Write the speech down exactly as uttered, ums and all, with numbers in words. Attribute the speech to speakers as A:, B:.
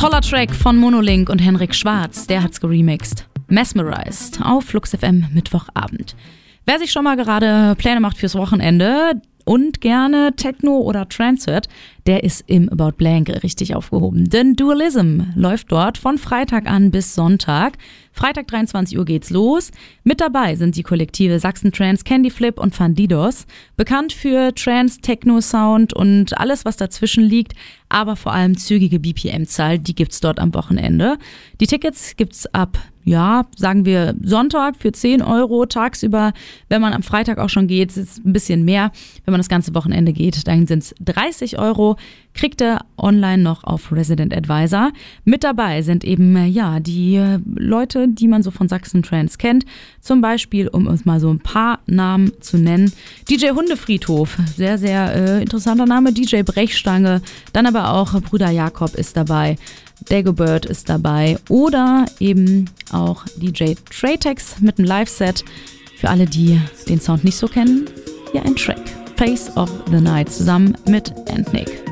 A: Toller Track von Monolink und Henrik Schwarz, der hat's geremixed. Mesmerized auf Flux F M Mittwochabend. Wer sich schon mal gerade Pläne macht fürs Wochenende und gerne Techno oder Trance hört, der ist im About Blank richtig aufgehoben. Denn Dualism läuft dort von Freitag an bis Sonntag. Freitag dreiundzwanzig Uhr geht's los. Mit dabei sind die Kollektive Sachsen Trance, Candy Flip und Fandidos. Bekannt für Trance, Techno-Sound und alles, was dazwischen liegt, aber vor allem zügige B P M-Zahl, die gibt's dort am Wochenende. Die Tickets gibt's ab, ja, sagen wir Sonntag für zehn Euro tagsüber. Wenn man am Freitag auch schon geht, ist es ein bisschen mehr. Wenn man das ganze Wochenende geht, dann sind's dreißig Euro. Kriegt ihr online noch auf Resident Advisor. Mit dabei sind eben, ja, die Leute, die man so von Sachsen Trance kennt. Zum Beispiel, um uns mal so ein paar Namen zu nennen. D J Hundefriedhof, sehr, sehr äh, interessanter Name. D J Brechstange, dann aber auch Bruder Jakob ist dabei. Dagobert ist dabei oder eben auch D J Tratex mit einem Live-Set. Für alle, die den Sound nicht so kennen, hier ein Track. Face of the Night zusammen mit Antnick.